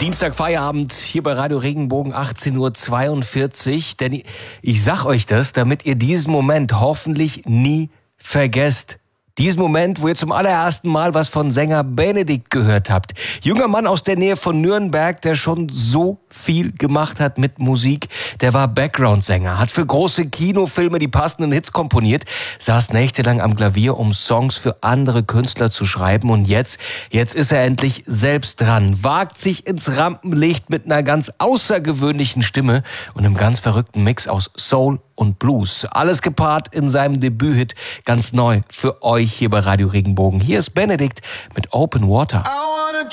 Dienstag Feierabend hier bei Radio Regenbogen 18:42 Uhr. Denn ich sag euch das, damit ihr diesen Moment hoffentlich nie vergesst. Diesen Moment, wo ihr zum allerersten Mal was von Sänger Benedikt gehört habt. Junger Mann aus der Nähe von Nürnberg, der schon so viel gemacht hat mit Musik. Der war Background-Sänger, hat für große Kinofilme die passenden Hits komponiert, saß nächtelang am Klavier, um Songs für andere Künstler zu schreiben. Und jetzt ist er endlich selbst dran, wagt sich ins Rampenlicht mit einer ganz außergewöhnlichen Stimme und einem ganz verrückten Mix aus Soul und Blues. Alles gepaart in seinem Debüthit, ganz neu für euch hier bei Radio Regenbogen. Hier ist Benedikt mit Open Water. I wanna